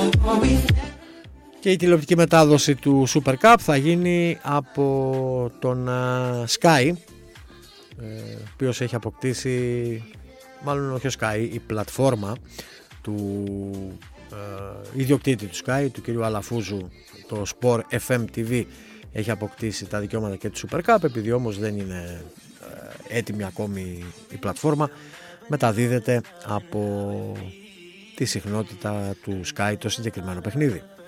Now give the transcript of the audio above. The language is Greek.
Και η τηλεοπτική μετάδοση του Super Cup θα γίνει από τον Sky, ο οποίος έχει αποκτήσει, μάλλον όχι ο Sky, η πλατφόρμα του ιδιοκτήτη του Sky, του κυρίου Αλαφούζου, το Sport FM TV, έχει αποκτήσει τα δικαιώματα και του Super Cup. Επειδή όμως δεν είναι έτοιμη ακόμη η πλατφόρμα, μεταδίδεται από τη συχνότητα του Sky το συγκεκριμένο παιχνίδι.